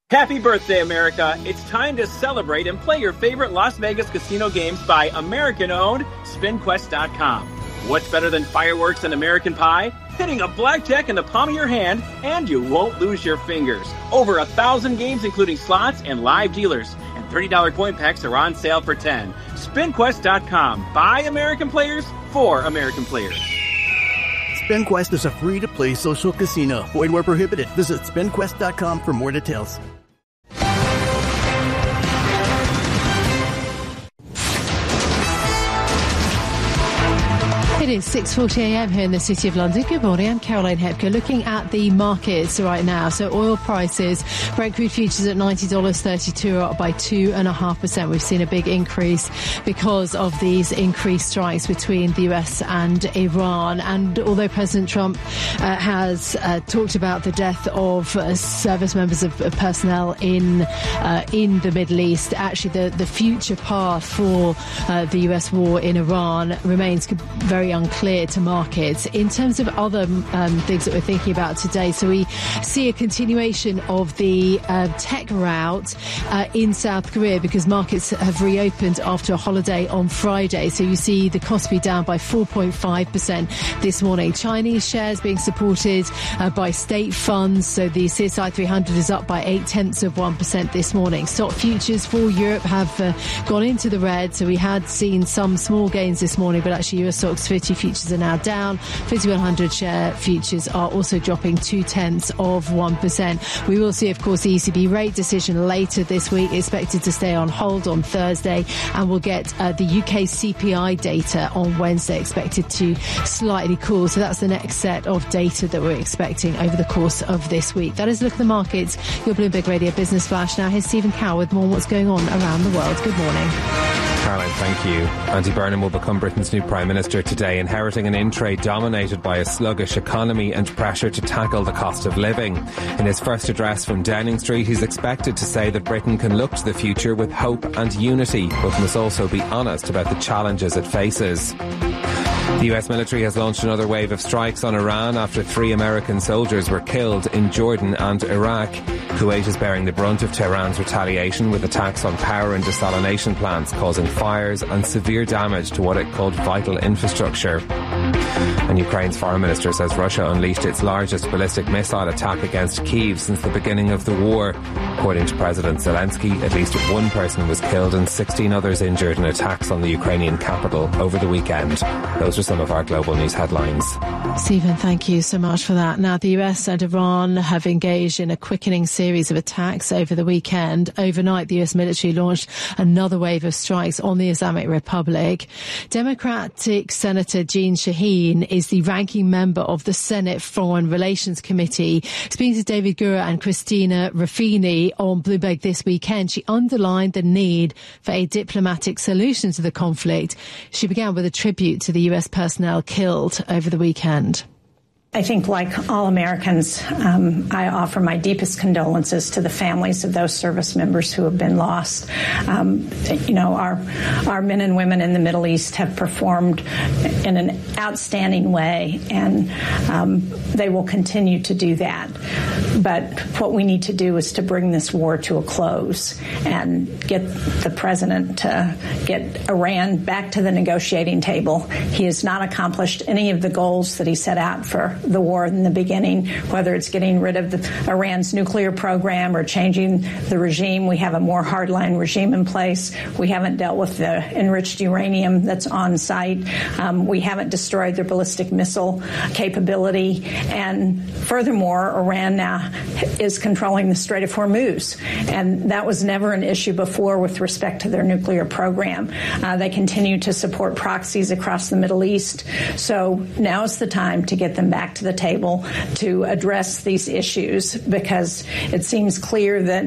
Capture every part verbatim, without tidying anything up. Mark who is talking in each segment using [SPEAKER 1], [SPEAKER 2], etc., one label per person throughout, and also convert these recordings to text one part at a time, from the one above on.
[SPEAKER 1] Happy birthday, America. It's time to celebrate and play your favorite Las Vegas casino games by American-owned Spin Quest dot com. What's better than fireworks and American pie? Hitting a blackjack in the palm of your hand, and you won't lose your fingers. Over a thousand games, including slots and live dealers. And thirty dollars coin packs are on sale for ten dollars. Spin Quest dot com. By American players, for American players.
[SPEAKER 2] SpinQuest is a free-to-play social casino. Void where prohibited. Visit Spin Quest dot com for more details.
[SPEAKER 3] It is six forty a.m. here in the City of London. Good morning, I'm Caroline Hepker. Looking at the markets right now. So oil prices, Brent crude futures at ninety dollars thirty-two are up by two point five percent. We've seen a big increase because of these increased strikes between the U S and Iran. And although President Trump uh, has uh, talked about the death of uh, service members of, of personnel in uh, in the Middle East, actually the, the future path for uh, the U S war in Iran remains very unclear to markets. In terms of other um, things that we're thinking about today, so we see a continuation of the uh, tech rout uh, in South Korea because markets have reopened after a holiday on Friday. So you see the Kospi down by four point five percent this morning. Chinese shares being supported uh, by state funds. So the C S I three hundred is up by eight tenths of one percent this morning. Stock futures for Europe have uh, gone into the red. So we had seen some small gains this morning, but actually U S stocks fifty futures are now down. fifty one hundred share futures are also dropping two tenths of one percent. We will see, of course, the E C B rate decision later this week, expected to stay on hold on Thursday, and we'll get uh, the U K C P I data on Wednesday, expected to slightly cool. So that's the next set of data that we're expecting over the course of this week. That is a look at the markets. Your Bloomberg Radio Business Flash. Now here's Stephen Cow with more on what's going on around the world. Good morning.
[SPEAKER 4] Caroline, thank you. Andy Burnham will become Britain's new Prime Minister today, inheriting an in-trade dominated by a sluggish economy and pressure to tackle the cost of living. In his first address from Downing Street, he's expected to say that Britain can look to the future with hope and unity, but must also be honest about the challenges it faces. The U S military has launched another wave of strikes on Iran after three American soldiers were killed in Jordan and Iraq. Kuwait is bearing the brunt of Tehran's retaliation with attacks on power and desalination plants, causing fires and severe damage to what it called vital infrastructure. And Ukraine's foreign minister says Russia unleashed its largest ballistic missile attack against Kyiv since the beginning of the war. According to President Zelensky, at least one person was killed and sixteen others injured in attacks on the Ukrainian capital over the weekend. Those are some of our global news headlines.
[SPEAKER 3] Stephen, thank you so much for that. Now, the U S and Iran have engaged in a quickening series of attacks over the weekend. Overnight, the U S military launched another wave of strikes on the Islamic Republic. Democratic Senator Jeanne Shaheen is the ranking member of the Senate Foreign Relations Committee. Speaking to David Gura and Christina Ruffini on Bloomberg this weekend, she underlined the need for a diplomatic solution to the conflict. She began with a tribute to the U S personnel killed over the weekend.
[SPEAKER 5] I think, like all Americans, um, I offer my deepest condolences to the families of those service members who have been lost. Um, you know, our our men and women in the Middle East have performed in an outstanding way, and um, they will continue to do that. But what we need to do is to bring this war to a close and get the president to get Iran back to the negotiating table. He has not accomplished any of the goals that he set out for the war in the beginning, whether it's getting rid of the, Iran's nuclear program or changing the regime. We have a more hardline regime in place. We haven't dealt with the enriched uranium that's on site. Um, we haven't destroyed their ballistic missile capability. And furthermore, Iran now is controlling the Strait of Hormuz. And that was never an issue before with respect to their nuclear program. Uh, they continue to support proxies across the Middle East. So now is the time to get them back to the table to address these issues, because it seems clear that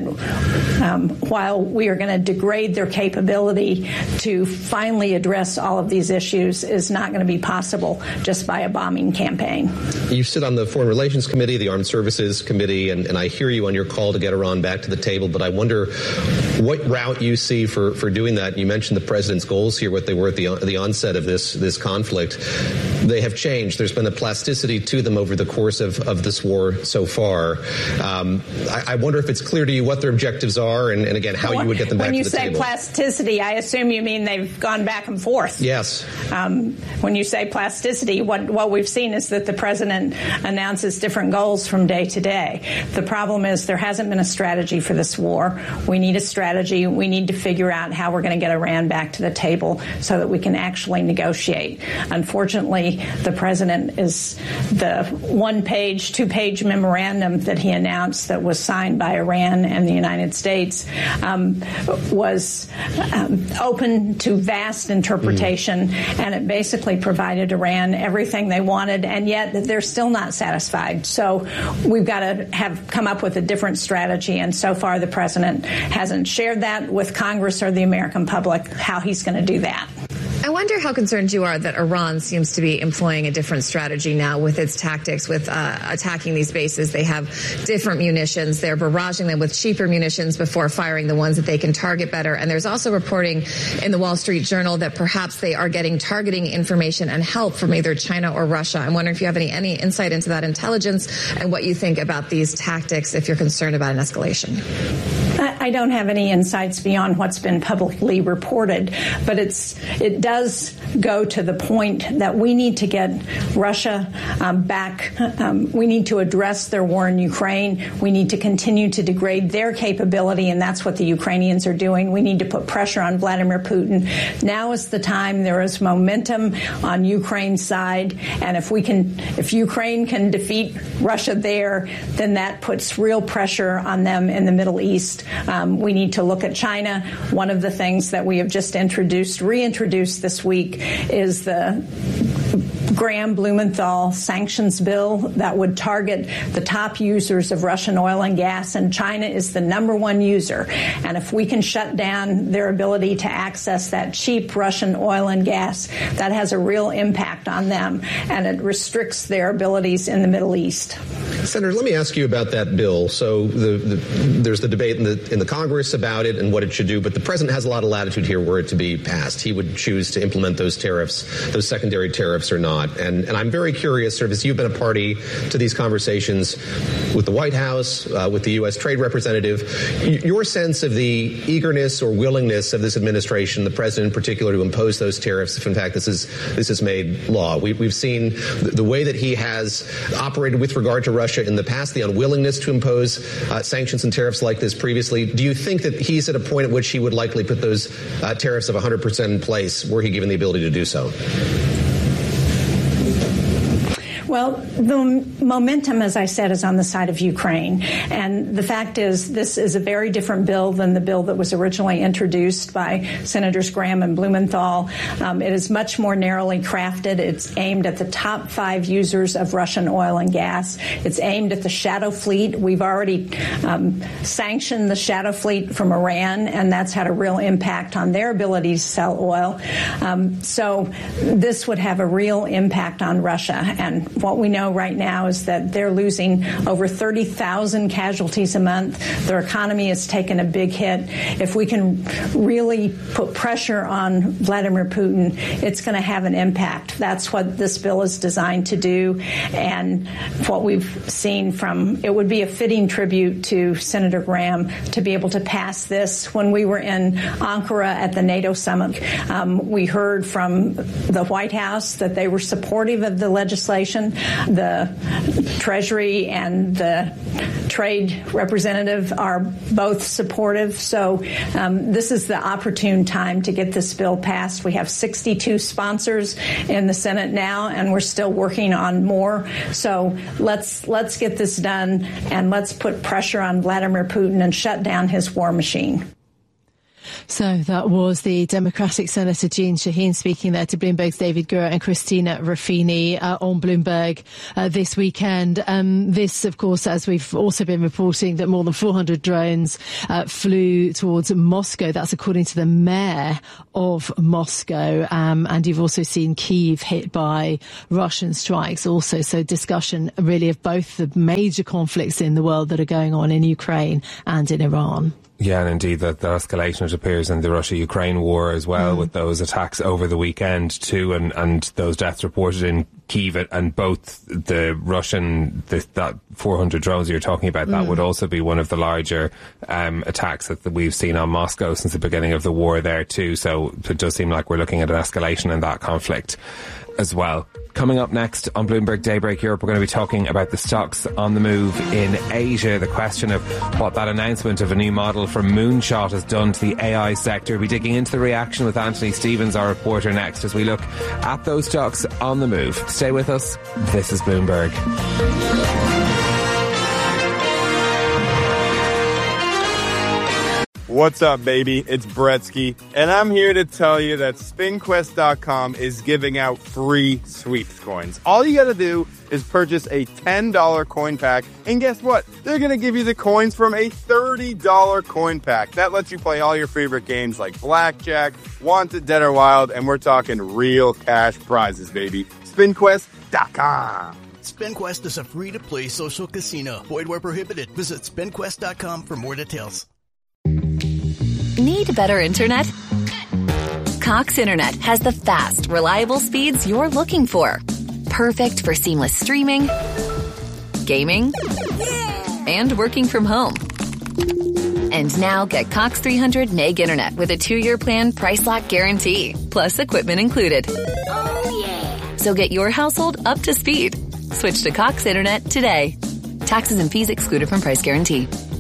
[SPEAKER 5] um, while we are going to degrade their capability to finally address all of these issues is not going to be possible just by a bombing campaign.
[SPEAKER 6] You sit on the Foreign Relations Committee, the Armed Services Committee, and, and I hear you on your call to get Iran back to the table, but I wonder what route you see for, for doing that. You mentioned the president's goals here, what they were at the, the onset of this, this conflict. They have changed. There's been a plasticity to them over the course of, of this war so far. Um, I, I wonder if it's clear to you what their objectives are, and, and again, how
[SPEAKER 5] well,
[SPEAKER 6] you would get them back to the table.
[SPEAKER 5] When you say plasticity, I assume you mean they've gone back and forth.
[SPEAKER 6] Yes.
[SPEAKER 5] Um, when you say plasticity, what, what we've seen is that the president announces different goals from day to day. The problem is there hasn't been a strategy for this war. We need a strategy. We need to figure out how we're going to get Iran back to the table so that we can actually negotiate. Unfortunately, the president is the one-page, two-page memorandum that he announced that was signed by Iran and the United States um, was um, open to vast interpretation, mm. and it basically provided Iran everything they wanted, and yet they're still not satisfied. So we've got to have come up with a different strategy, and so far the president hasn't shared that with Congress or the American public, how he's going to do that.
[SPEAKER 7] I wonder how concerned you are that Iran seems to be employing a different strategy now with its tactics, with uh, attacking these bases. They have different munitions. They're barraging them with cheaper munitions before firing the ones that they can target better. And there's also reporting in the Wall Street Journal that perhaps they are getting targeting information and help from either China or Russia. I'm wondering if you have any, any insight into that intelligence and what you think about these tactics, if you're concerned about an escalation.
[SPEAKER 5] I don't have any insights beyond what's been publicly reported, but it's it does go to the point that we need to get Russia um, back. Um, we need to address their war in Ukraine. We need to continue to degrade their capability, and that's what the Ukrainians are doing. We need to put pressure on Vladimir Putin. Now is the time. There is momentum on Ukraine's side, and if we can, if Ukraine can defeat Russia there, then that puts real pressure on them in the Middle East. Um, we need to look at China. One of the things that we have just introduced, reintroduced this week, is the Graham-Blumenthal sanctions bill that would target the top users of Russian oil and gas, and China is the number one user. And if we can shut down their ability to access that cheap Russian oil and gas, that has a real impact on them, and it restricts their abilities in the Middle East.
[SPEAKER 6] Senator, let me ask you about that bill. So the, the, there's the debate in the, in the Congress about it and what it should do, but the president has a lot of latitude here were it to be passed. He would choose to implement those tariffs, those secondary tariffs or not. And, and I'm very curious, sort of, as you've been a party to these conversations with the White House, uh, with the U S Trade Representative, your sense of the eagerness or willingness of this administration, the president in particular, to impose those tariffs if, in fact, this is this is made law. We, we've seen the, the way that he has operated with regard to Russia in the past, the unwillingness to impose uh, sanctions and tariffs like this previously. Do you think that he's at a point at which he would likely put those uh, tariffs of one hundred percent in place were he given the ability to do so?
[SPEAKER 5] Well, the momentum, as I said, is on the side of Ukraine. And the fact is, this is a very different bill than the bill that was originally introduced by Senators Graham and Blumenthal. Um, it is much more narrowly crafted. It's aimed at the top five users of Russian oil and gas. It's aimed at the shadow fleet. We've already um, sanctioned the shadow fleet from Iran, and that's had a real impact on their ability to sell oil. Um, so this would have a real impact on Russia. And what we know right now is that they're losing over thirty thousand casualties a month. Their economy has taken a big hit. If we can really put pressure on Vladimir Putin, it's going to have an impact. That's what this bill is designed to do. And what we've seen from, it would be a fitting tribute to Senator Graham to be able to pass this. When we were in Ankara at the NATO summit, um, we heard from the White House that they were supportive of the legislation. The Treasury and the Trade Representative are both supportive. So um, this is the opportune time to get this bill passed. We have sixty-two sponsors in the Senate now, and we're still working on more. So let's let's get this done, and let's put pressure on Vladimir Putin and shut down his war machine.
[SPEAKER 3] So that was the Democratic Senator Jeanne Shaheen speaking there to Bloomberg's David Gura and Christina Ruffini uh, on Bloomberg uh, this weekend. Um, this, of course, as we've also been reporting, that more than four hundred drones uh, flew towards Moscow. That's according to the mayor of Moscow. Um, and you've also seen Kyiv hit by Russian strikes also. So discussion really of both the major conflicts in the world that are going on in Ukraine and in Iran.
[SPEAKER 4] Yeah, and indeed that, that escalation, it appears, in the Russia-Ukraine war as well, mm. with those attacks over the weekend too, and, and those deaths reported in Kyiv and both the Russian, the, that four hundred drones you're talking about, that mm. would also be one of the larger um, attacks that we've seen on Moscow since the beginning of the war there too. So it does seem like we're looking at an escalation in that conflict as well. Coming up next on Bloomberg Daybreak Europe, we're going to be talking about the stocks on the move in Asia, the question of what that announcement of a new model from Moonshot has done to the A I sector. We'll be digging into the reaction with Anthony Stevens, our reporter, next as we look at those stocks on the move. Stay with us. This is Bloomberg.
[SPEAKER 8] What's up, baby? It's Bretsky, and I'm here to tell you that spin quest dot com is giving out free sweeps coins. All you gotta do is purchase a ten dollars coin pack, and guess what? They're gonna give you the coins from a thirty dollars coin pack. That lets you play all your favorite games like Blackjack, Wanted, Dead or Wild, and we're talking real cash prizes, baby. spin quest dot com.
[SPEAKER 2] SpinQuest is a free-to-play social casino. Void where prohibited. Visit spin quest dot com for more details.
[SPEAKER 9] Need better internet? Cox Internet has the fast, reliable speeds you're looking for. Perfect for seamless streaming, gaming, and working from home. And now get Cox three hundred meg internet with a two-year plan price lock guarantee, plus equipment included. Oh, yeah. So get your household up to speed. Switch to Cox Internet today. Taxes and fees excluded from price guarantee.